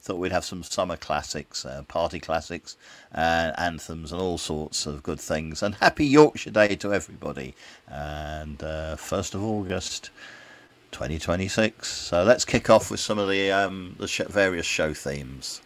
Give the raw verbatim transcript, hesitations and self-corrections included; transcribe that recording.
thought we'd have some summer classics, uh, party classics, uh, anthems, and all sorts of good things. And happy Yorkshire Day to everybody. And uh, first of August, twenty twenty-six. So let's kick off with some of the um, the sh- various show themes.